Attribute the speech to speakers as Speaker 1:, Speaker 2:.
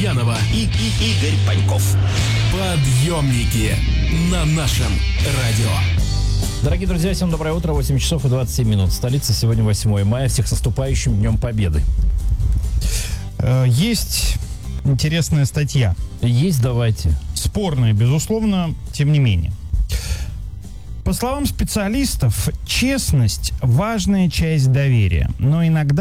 Speaker 1: Янова и Игорь Паньков. Подъемники на нашем радио.
Speaker 2: Дорогие друзья, всем доброе утро, 8 часов и 27 минут. Столица, сегодня 8 мая. Всех с наступающим Днем Победы.
Speaker 3: Есть интересная статья.
Speaker 2: Есть, давайте.
Speaker 3: Спорная, безусловно, тем не менее. По словам специалистов, честность – важная часть доверия, но иногда